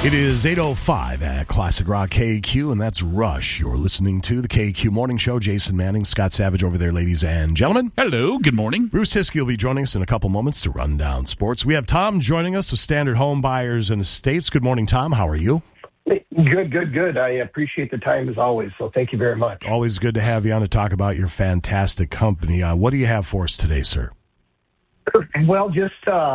It is 8:05 at Classic Rock KQ, and that's Rush. You're listening to the KQ Morning Show. Jason Manning, Scott Savage over there, ladies and gentlemen. Hello, good morning. Bruce Hiskey will be joining us in a couple moments to run down sports. We have Tom joining us with Standard Home Buyers and Estates. Good morning, Tom. How are you? Good. I appreciate the time as always, so thank you very much. Always good to have you on to talk about your fantastic company. What do you have for us today, sir? Well, just...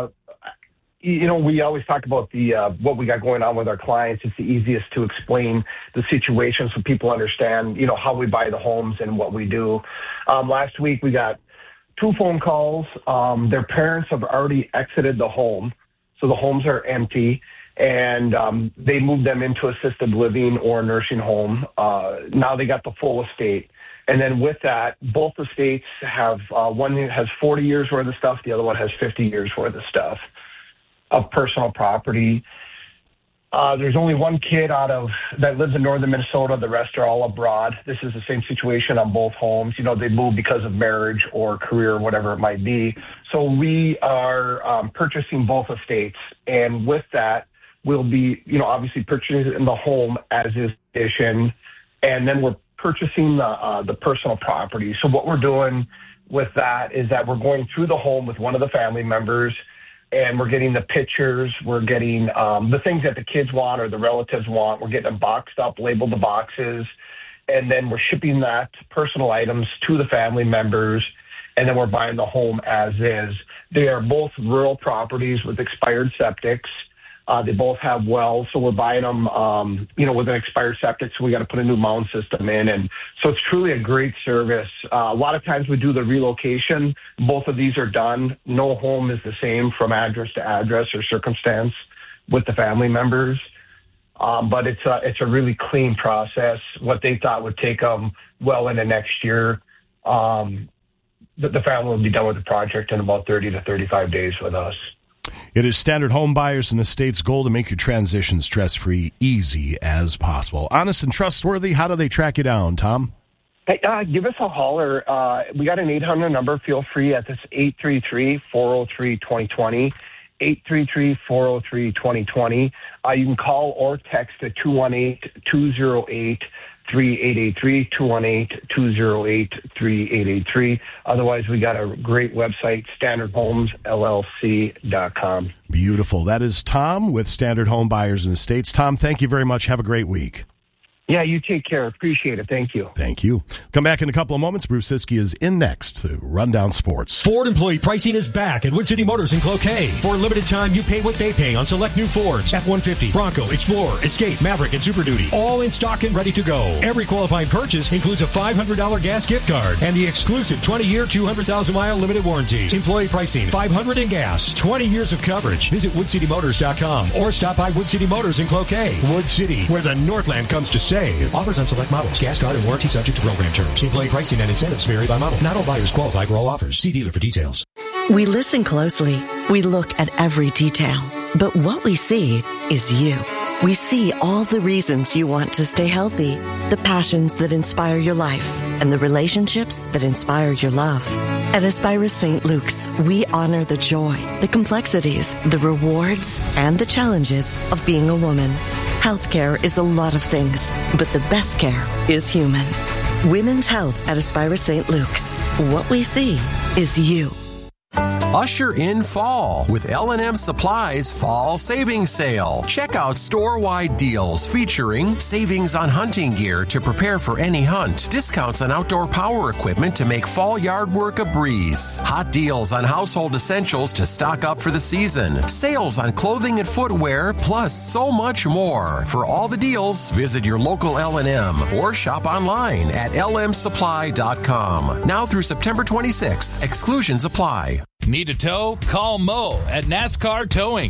we always talk about the what we got going on with our clients. It's the easiest to explain the situation so people understand, how we buy the homes and what we do. Last week, we got 2 phone calls. Their parents have already exited the home, so the homes are empty, and they moved them into assisted living or nursing home. Now they got the full estate. And then with that, both estates have, one has 40 years worth of stuff, the other one has 50 years worth of stuff of personal property. There's only one kid that lives in northern Minnesota. The rest are all abroad. This is the same situation on both homes. They move because of marriage or career, or whatever it might be. So we are purchasing both estates. And with that, we'll be, obviously purchasing the home as is addition. And then we're purchasing the personal property. So what we're doing with that is that we're going through the home with one of the family members, and we're getting the pictures, we're getting the things that the kids want or the relatives want. We're getting them boxed up, labeled the boxes, and then we're shipping that personal items to the family members, and then we're buying the home as is. They are both rural properties with expired septics. They both have wells, so we're buying them, with an expired septic, so we got to put a new mound system in. And so it's truly a great service. A lot of times we do the relocation. Both of these are done. No home is the same from address to address or circumstance with the family members. But it's a really clean process. What they thought would take them well into next year, the family will be done with the project in about 30 to 35 days with us. It is Standard Home Buyers and Estates' goal to make your transition stress-free, easy as possible. Honest and trustworthy, how do they track you down, Tom? Hey, give us a holler. We got an 800 number. Feel free at this 833-403-2020, 833-403-2020. You can call or text at 218-208-3883, 218-208-3883. Otherwise, we got a great website, standardhomesllc.com. Beautiful. That is Tom with Standard Home Buyers and Estates. Tom, thank you very much. Have a great week. Yeah, you take care. Appreciate it. Thank you. Thank you. Come back in a couple of moments. Bruce Hiskey is in next to run down sports. Ford employee pricing is back at Wood City Motors in Cloquet. For a limited time, you pay what they pay on select new Fords, F-150, Bronco, Explorer, Escape, Maverick, and Super Duty. All in stock and ready to go. Every qualifying purchase includes a $500 gas gift card and the exclusive 20-year, 200,000-mile limited warranties. Employee pricing, $500 in gas, 20 years of coverage. Visit WoodCityMotors.com or stop by Wood City Motors in Cloquet. Wood City, where the Northland comes to save. Offers on select models. Gas card and warranty subject to program terms. Employee pricing and incentives vary by model. Not all buyers qualify for all offers. See dealer for details. We listen closely. We look at every detail. But what we see is you. We see all the reasons you want to stay healthy, the passions that inspire your life, and the relationships that inspire your love. At Aspira St. Luke's, we honor the joy, the complexities, the rewards, and the challenges of being a woman. Healthcare is a lot of things, but the best care is human. Women's health at Aspira St. Luke's. What we see is you. Usher in fall with L&M Supply's Fall Savings Sale. Check out store-wide deals featuring savings on hunting gear to prepare for any hunt, discounts on outdoor power equipment to make fall yard work a breeze, hot deals on household essentials to stock up for the season, sales on clothing and footwear, plus so much more. For all the deals, visit your local L&M or shop online at lmsupply.com. Now through September 26th, exclusions apply. Need a tow? Call Mo at NASCAR Towing,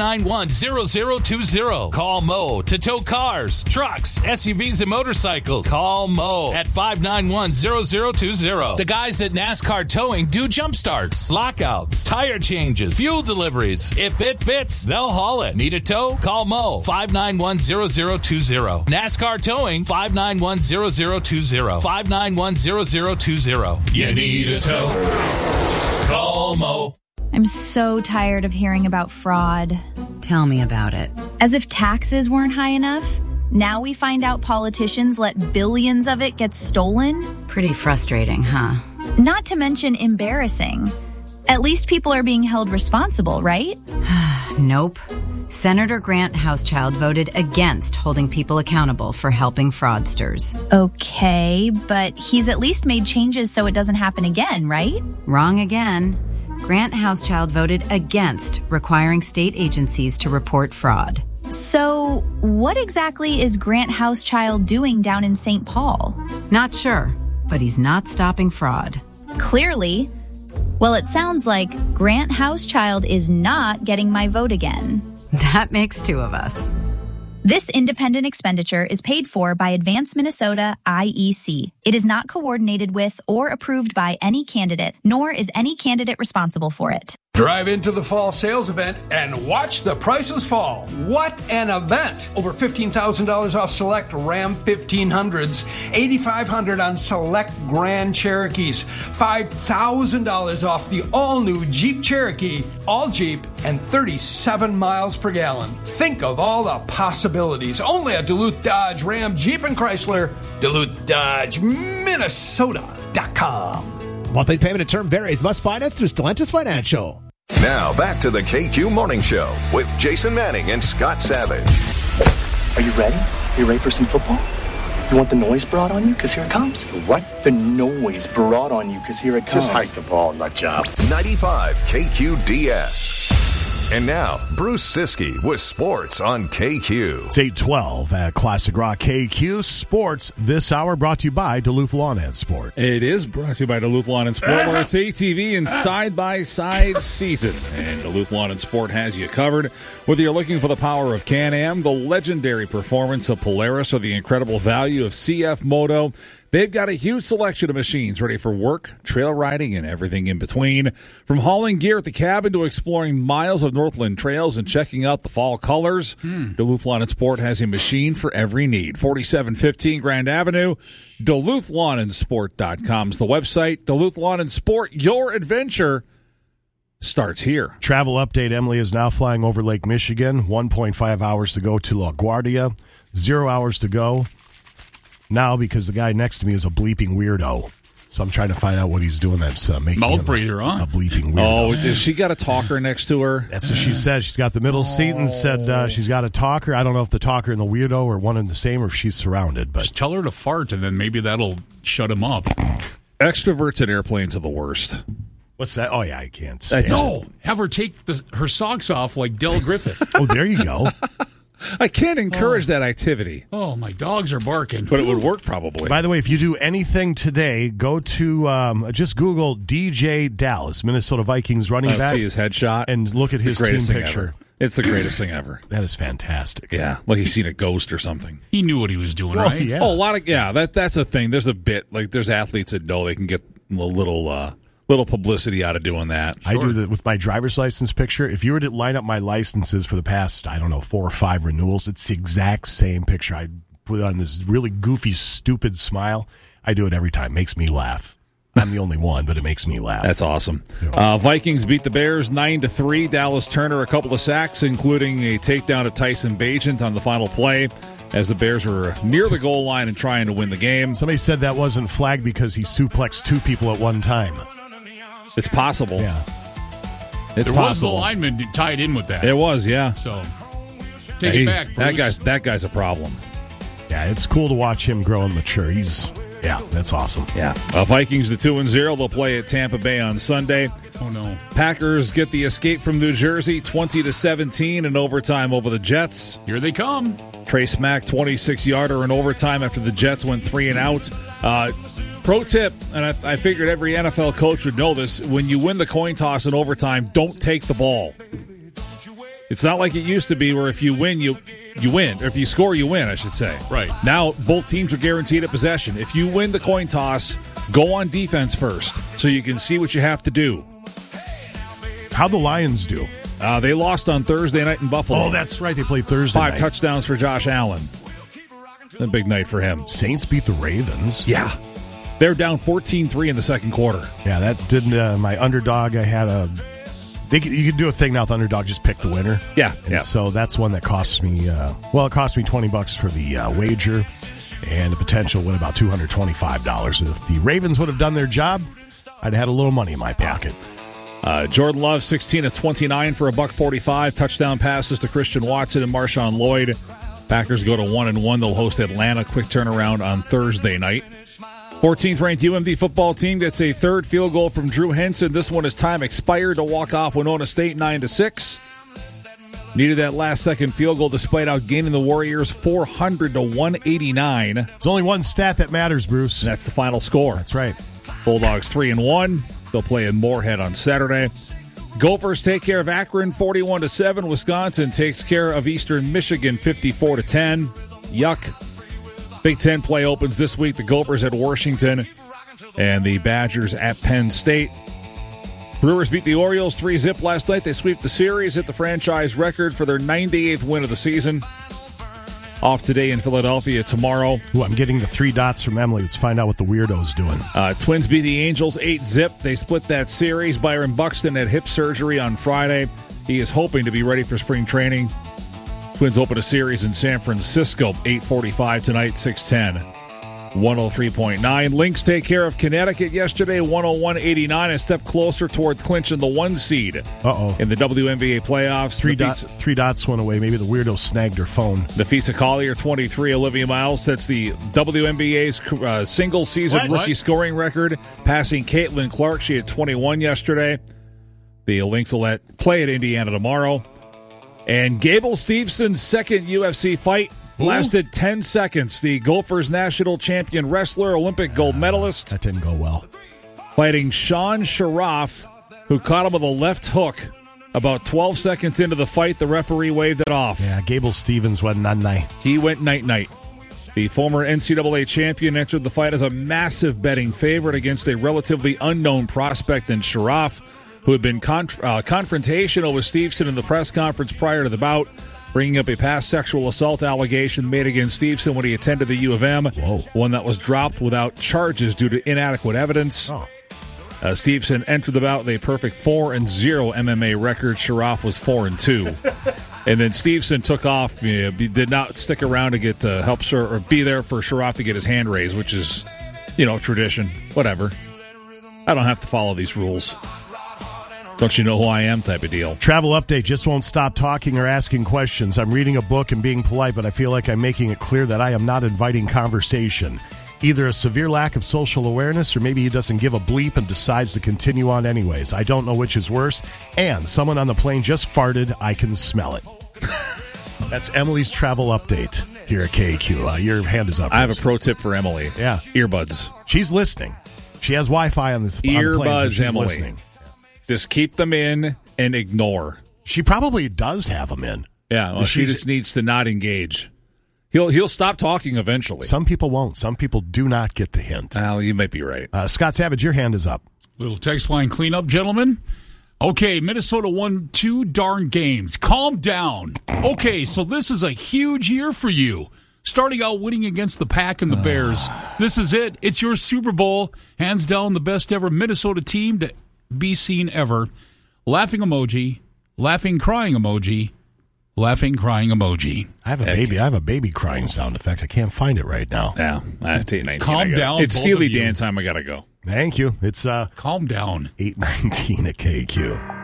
591-0020. Call Mo to tow cars, trucks, SUVs, and motorcycles. Call Mo at 591-0020. The guys at NASCAR Towing do jump starts, lockouts, tire changes, fuel deliveries. If it fits, they'll haul it. Need a tow? Call Mo, 591-0020. NASCAR Towing, 591-0020. 591-0020. You need a tow? Call Mo. I'm so tired of hearing about fraud. Tell me about it. As if taxes weren't high enough, now we find out politicians let billions of it get stolen. Pretty frustrating, huh? Not to mention embarrassing. At least people are being held responsible, right? Nope. Senator Grant Housechild voted against holding people accountable for helping fraudsters. Okay, but he's at least made changes so it doesn't happen again, right? Wrong again. Grant Housechild voted against requiring state agencies to report fraud. So, what exactly is Grant Housechild doing down in St. Paul? Not sure, but he's not stopping fraud. Clearly. Well, it sounds like Grant Housechild is not getting my vote again. That makes two of us. This independent expenditure is paid for by Advance Minnesota IEC. It is not coordinated with or approved by any candidate, nor is any candidate responsible for it. Drive into the fall sales event and watch the prices fall. What an event! Over $15,000 off select Ram 1500s, $8,500 on select Grand Cherokees, $5,000 off the all-new Jeep Cherokee, all Jeep, and 37 miles per gallon. Think of all the possibilities. Only at Duluth Dodge Ram Jeep and Chrysler, Duluth Dodge, Minnesota.com. Monthly payment and term varies. Must finance through Stellantis Financial. Now back to the KQ Morning Show with Jason Manning and Scott Savage. Are you ready? You ready for some football? You want the noise brought on you? Because here it comes. What? The noise brought on you because here it comes. Just hike the ball, nut job. 95 KQDS. And now, Bruce Siskey with sports on KQ. It's 8:12 at Classic Rock KQ Sports. This hour brought to you by Duluth Lawn and Sport. It is brought to you by Duluth Lawn and Sport, where it's ATV and side-by-side season. And Duluth Lawn and Sport has you covered. Whether you're looking for the power of Can-Am, the legendary performance of Polaris, or the incredible value of CF Moto, they've got a huge selection of machines ready for work, trail riding, and everything in between. From hauling gear at the cabin to exploring miles of Northland trails and checking out the fall colors, Duluth Lawn and Sport has a machine for every need. 4715 Grand Avenue, DuluthLawnandSport.com is the website. Duluth Lawn and Sport, your adventure starts here. Travel update. Emily is now flying over Lake Michigan. 1.5 hours to go to LaGuardia. 0 hours to go now because the guy next to me is a bleeping weirdo. So I'm trying to find out what he's doing that's making mouth breather, huh? A bleeping weirdo. Oh, has she got a talker next to her? That's what she said. She's got the middle seat and said she's got a talker. I don't know if the talker and the weirdo are one and the same or if she's surrounded. But just tell her to fart and then maybe that'll shut him up. Extroverts in airplanes are the worst. What's that? Oh, yeah, I can't stand No, have her take her socks off like Del Griffith. Oh, there you go. I can't encourage that activity. Oh, my dogs are barking. But it would work probably. By the way, if you do anything today, go to just Google DJ Dallas, Minnesota Vikings running back. See his headshot. And look at his team picture. Ever. It's the greatest thing ever. That is fantastic. Yeah, like he's seen a ghost or something. He knew what he was doing, right? Yeah. Oh, a lot of that's a thing. There's a bit like there's athletes that know they can get a little publicity out of doing that. Sure. I do that with my driver's license picture. If you were to line up my licenses for the past, 4 or 5 renewals, it's the exact same picture. I put on this really goofy, stupid smile. I do it every time. Makes me laugh. I'm the only one, but it makes me laugh. That's awesome. Vikings beat the Bears 9-3. Dallas Turner a couple of sacks, including a takedown of Tyson Bagent on the final play, as the Bears were near the goal line and trying to win the game. Somebody said that wasn't flagged because he suplexed 2 people at one time. It's possible. Yeah. It's there possible. was the lineman tied in with that. It was, yeah. So, take it back, Bruce. That guy's a problem. Yeah, it's cool to watch him grow and mature. Yeah, that's awesome. Yeah. Vikings to 2-0. They'll play at Tampa Bay on Sunday. Oh, no. Packers get the escape from New Jersey, 20-17 in overtime over the Jets. Here they come. Trace Mack, 26-yarder in overtime after the Jets went 3 and out. Pro tip, and I figured every NFL coach would know this, when you win the coin toss in overtime, don't take the ball. It's not like it used to be where if you win, you win. Or if you score, you win, I should say. Right. Now, both teams are guaranteed a possession. If you win the coin toss, go on defense first so you can see what you have to do. How'd the Lions do? They lost on Thursday night in Buffalo. Oh, that's right. They played Thursday 5 night. touchdowns for Josh Allen. A big night for him. Saints beat the Ravens. Yeah. They're down 14-3 in the second quarter. Yeah, that didn't. My underdog, I had You can do a thing now with Underdog, just pick the winner. Yeah. And so that's one that costs me, it cost me $20 for the wager, and the potential win about $225. If the Ravens would have done their job, I'd have had a little money in my pocket. Jordan Love, 16 of 29 for $145. Touchdown passes to Christian Watson and Marshawn Lloyd. Packers go to 1-1. They'll host Atlanta. Quick turnaround on Thursday night. 14th ranked UMD football team gets a third field goal from Drew Henson. This one, as time expired, to walk off Winona State 9-6. Needed that last-second field goal despite outgaining the Warriors 400-189. There's only one stat that matters, Bruce. And that's the final score. That's right. Bulldogs 3-1. They'll play in Moorhead on Saturday. Gophers take care of Akron 41-7. Wisconsin takes care of Eastern Michigan 54-10. Yuck. Big Ten play opens this week. The Gophers at Washington and the Badgers at Penn State. Brewers beat the Orioles 3-0 last night. They sweep the series, hit the franchise record for their 98th win of the season. Off today in Philadelphia tomorrow. Ooh, I'm getting the 3 dots from Emily. Let's find out what the weirdo's doing. Twins beat the Angels 8-0. They split that series. Byron Buxton had hip surgery on Friday. He is hoping to be ready for spring training. Twins open a series in San Francisco, 8:45 tonight, 6:10. 103.9. Lynx take care of Connecticut yesterday, 101-89, a step closer toward clinching the 1 seed in the WNBA playoffs. 3 dots went away. Maybe the weirdo snagged her phone. Nafisa Collier, 23. Olivia Miles sets the WNBA's single-season rookie scoring record, passing Caitlin Clark. She had 21 yesterday. The Lynx will play at Indiana tomorrow. And Gable Stevenson's second UFC fight lasted 10 seconds. The Gophers national champion wrestler, Olympic gold medalist. That didn't go well. Fighting Sean Sharaf, who caught him with a left hook. About 12 seconds into the fight, the referee waved it off. Yeah, Gable Stevens went night-night. He went night-night. The former NCAA champion entered the fight as a massive betting favorite against a relatively unknown prospect in Sharaf, who had been confrontational with Stevenson in the press conference prior to the bout, bringing up a past sexual assault allegation made against Stevenson when he attended the U of M. Whoa. One that was dropped without charges due to inadequate evidence. Stevenson entered the bout with a perfect 4-0 MMA record. Sharaf was 4-2. And then Stevenson took off. Did not stick around to get help or be there for Sharaf to get his hand raised, which is, tradition. Whatever. I don't have to follow these rules. Don't you know who I am type of deal. Travel update, just won't stop talking or asking questions. I'm reading a book and being polite, but I feel like I'm making it clear that I am not inviting conversation. Either a severe lack of social awareness, or maybe he doesn't give a bleep and decides to continue on anyways. I don't know which is worse. And someone on the plane just farted. I can smell it. That's Emily's travel update here at KQ. Your hand is up. I have a pro tip for Emily. Yeah. Earbuds. She's listening. She has Wi-Fi on the plane, so she's Emily. Listening. Just keep them in and ignore. She probably does have them in. Yeah, well, she just needs to not engage. He'll stop talking eventually. Some people won't. Some people do not get the hint. Well, you might be right. Scott Savage, your hand is up. Little text line cleanup, gentlemen. Okay, Minnesota won 2 darn games. Calm down. Okay, so this is a huge year for you. Starting out winning against the Pack and the Bears. This is it. It's your Super Bowl. Hands down the best ever Minnesota team to be seen ever. Laughing emoji, laughing crying emoji, laughing crying emoji. I have a baby crying sound effect. I can't find it right now. Yeah, I have to 19. Calm down. It's Steely Dan time. I gotta go. Thank you. It's calm down. 8:19 at KQ.